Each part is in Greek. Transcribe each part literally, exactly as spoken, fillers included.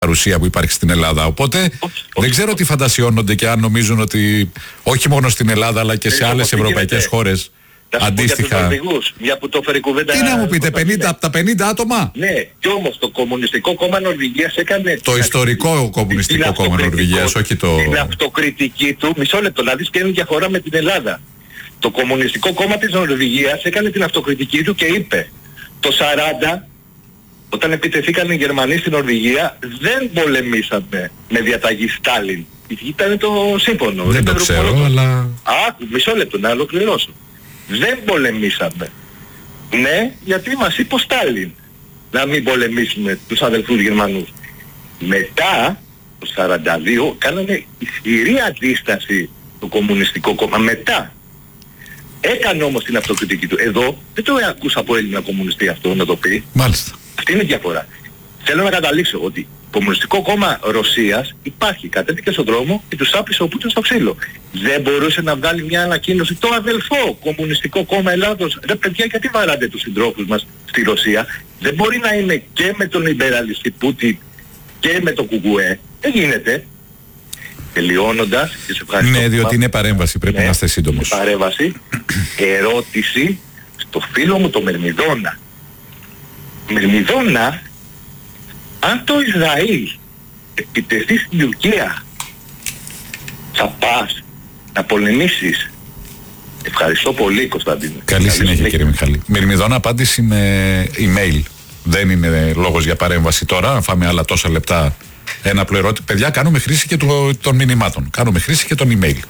παρουσία που υπάρχει στην Ελλάδα. Οπότε όχι, δεν όχι, ξέρω όχι. τι φαντασιώνονται και αν νομίζουν ότι όχι μόνο στην Ελλάδα αλλά και σε άλλες ευρωπαϊκές χώρες αντίστοιχα. Μια που το έφερε κουβέντα. Τι να μου πείτε, πενήντα από τα πενήντα άτομα. Ναι, κι όμως το Κομμουνιστικό Κόμμα Νορβηγίας έκανε. Το ιστορικό Κομμουνιστικό Κόμμα Νορβηγίας, όχι το. Την αυτοκριτική του, μισό λεπτό, να δεις και είναι διαφορά με την Ελλάδα. Το Κομμουνιστικό Κόμμα της Νορβηγίας έκανε την αυτοκριτική του και είπε το σαράντα, όταν επιτεθήκαν οι Γερμανοί στην Νορβηγία, δεν πολεμήσαμε με διαταγή Στάλιν. Ήταν το σύμφωνο. Δεν το ξέρω, αλλά. Άκου, μισό λεπτό να ολοκληρώσω. Δεν πολεμήσαμε. Ναι, γιατί μας είπε ο Στάλιν να μην πολεμήσουμε τους αδελφούς Γερμανούς. Μετά, το σαράντα δύο, κάνανε ισχυρή αντίσταση το Κομμουνιστικό Κόμμα. Μετά. Έκανε όμως την αυτοκριτική του. Εδώ δεν το ακούσα από Έλληνα κομμουνιστή αυτό να το πει. Μάλιστα. Αυτή είναι η διαφορά. Θέλω να καταλήξω ότι το Κομμουνιστικό Κόμμα Ρωσίας υπάρχει, κατέβηκε στον δρόμο και τους άπλησε ο Πούτιν στο ξύλο. Δεν μπορούσε να βγάλει μια ανακοίνωση το αδελφό Κομμουνιστικό Κόμμα Ελλάδος. Ρε παιδιά, γιατί βαράτε τους συντρόφους μας στη Ρωσία. Δεν μπορεί να είναι και με τον λιμπεραλιστή Πούτιν και με το Κουκουέ. Δεν γίνεται. Τελειώνοντας, και σε ευχαριστώ. Ναι, διότι είναι παρέμβαση, πρέπει ναι, να είστε σύντομος. Παρέμβαση, ερώτηση στο φίλο μου το Μερμιδόνα. Μερμιδόνα, αν το Ισραήλ επιτεθεί στην Τουρκία, θα πας να πολεμήσεις. Ευχαριστώ πολύ, Κωνσταντίνε. Καλή συνέχεια, κύριε Μιχάλη. Μερμιδόνα, απάντηση με email. Δεν είναι λόγος για παρέμβαση τώρα, αν φάμε άλλα τόσα λεπτά. Ένα απλό ερώτημα. Παιδιά, κάνουμε χρήση και το, των μηνυμάτων. Κάνουμε χρήση και των email.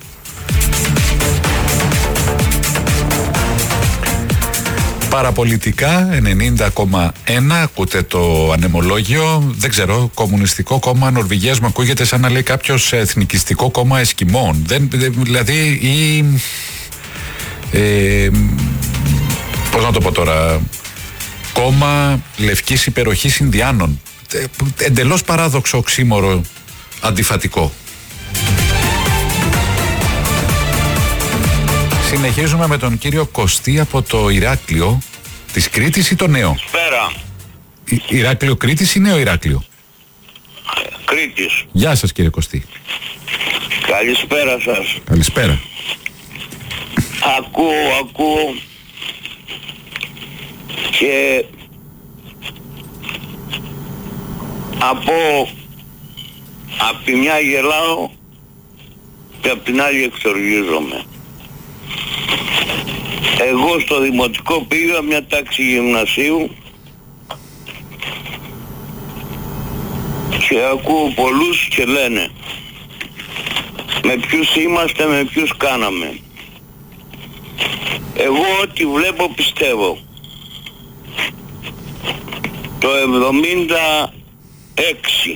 Παραπολιτικά ενενήντα κόμμα ένα, ακούτε το ανεμολόγιο. Δεν ξέρω, Κομμουνιστικό Κόμμα Νορβηγίας μου ακούγεται σαν να λέει κάποιος Εθνικιστικό Κόμμα Εσκιμών. Δεν, δηλαδή ή ε, πώς να το πω τώρα, Κόμμα Λευκής Υπεροχής Ινδιάνων. Εντελώς παράδοξο, οξύμορο, αντιφατικό. Συνεχίζουμε με τον κύριο Κωστή από το Ηράκλειο της Κρήτης ή το Νέο. Σπέρα. Η- Ηράκλειο Κρήτης ή Νέο Ηράκλειο. Κρήτης. Γεια σας, κύριε Κωστή. Καλησπέρα σας. Καλησπέρα. Ακούω, ακούω και από απ' τη μια γελάω και απ' την άλλη εξοργίζομαι. Εγώ στο δημοτικό πήγα μια τάξη γυμνασίου και ακούω πολλούς και λένε με ποιους είμαστε, με ποιους κάναμε. Εγώ ό,τι βλέπω πιστεύω. Το εβδομήντα έξι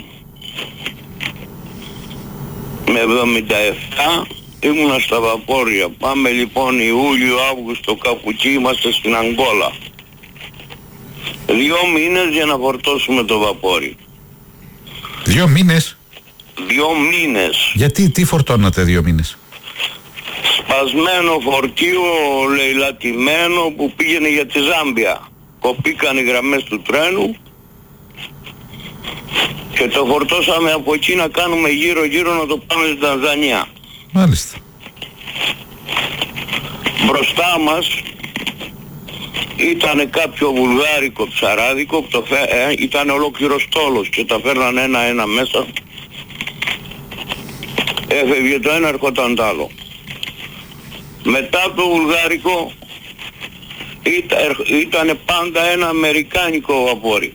με εβδομήντα επτά ήμουνα στα βαπόρια. Πάμε λοιπόν Ιούλιο, Αύγουστο, κάπου εκεί είμαστε στην Αγγόλα. Δύο μήνες για να φορτώσουμε το βαπόρι. Δύο μήνες. Δύο μήνες. Γιατί, τι φορτώνατε δύο μήνες? Σπασμένο φορτίο, λαιλατημένο που πήγαινε για τη Ζάμπια. Κοπήκαν οι γραμμές του τρένου και το φορτώσαμε από εκεί να κάνουμε γύρω γύρω να το πάμε στην Τανζανία. Μάλιστα. Μπροστά μας ήταν κάποιο βουλγάρικο ψαράδικο που το φε... ε, ήταν ολόκληρο στόλος και τα φέρναν ένα-ένα μέσα. Έφευγε το ένα, ερχόταν το άλλο. Μετά το βουλγάρικο ήταν πάντα ένα αμερικάνικο βαπόρι.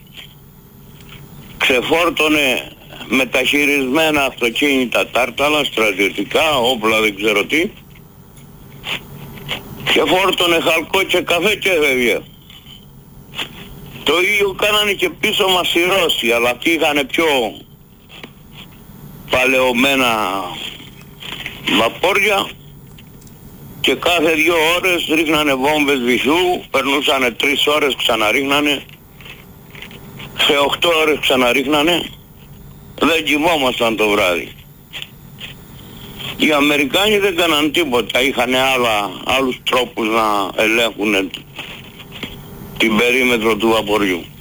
Ξεφόρτωνε μεταχειρισμένα αυτοκίνητα τάρταλα, στρατιωτικά, όπλα δεν ξέρω τι, και φόρτωνε χαλκό και καφέ και έφευγε. Το ίδιο κάνανε και πίσω μας οι Ρώσοι, αλλά αυτοί είχαν πιο παλαιωμένα βαπόρια και κάθε δύο ώρες ρίχνανε βόμβες βυθού, περνούσανε τρεις ώρες, ξαναρίχνανε, σε οχτώ ώρες ξαναρίχνανε, δεν κοιμόμασταν το βράδυ. Οι Αμερικάνοι δεν κάναν τίποτα, είχαν άλλα, άλλους τρόπους να ελέγχουν την περίμετρο του βαποριού.